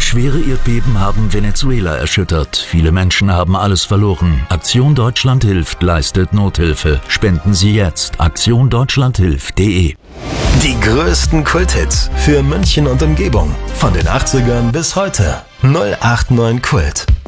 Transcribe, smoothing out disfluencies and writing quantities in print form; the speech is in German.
Schwere Erdbeben haben Venezuela erschüttert. Viele Menschen haben alles verloren. Aktion Deutschland hilft leistet Nothilfe. Spenden Sie jetzt. aktiondeutschlandhilft.de. Die größten Kulthits für München und Umgebung. Von den 80ern bis heute. 089 Kult.